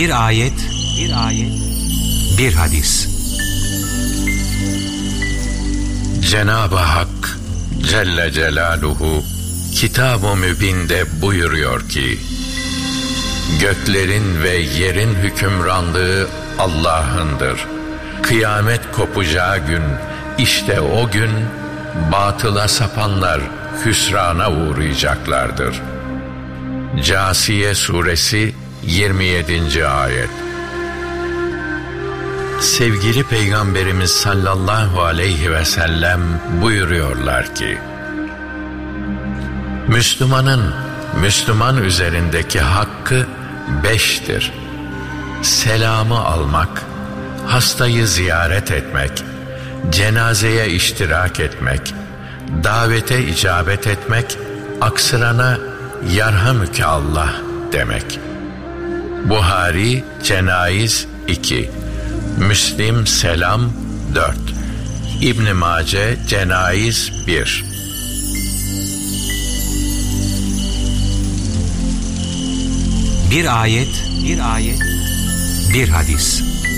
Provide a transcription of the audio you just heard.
Bir ayet, bir hadis. Cenab-ı Hak Celle Celaluhu Kitab-ı Mübin'de buyuruyor ki: göklerin ve yerin hükümranlığı Allah'ındır. Kıyamet kopacağı gün, işte o gün batıla sapanlar hüsrana uğrayacaklardır. Câsiye Suresi 27. ayet. Sevgili Peygamberimiz sallallahu aleyhi ve sellem buyuruyorlar ki: Müslümanın Müslüman üzerindeki hakkı 5'tir. Selamı almak, hastayı ziyaret etmek, cenazeye iştirak etmek, davete icabet etmek, aksırana yarhamüke Allah demek. Buhari Cenayiz 2, Müslim Selam 4, İbn Mace Cenayiz 1. Bir ayet, bir hadis.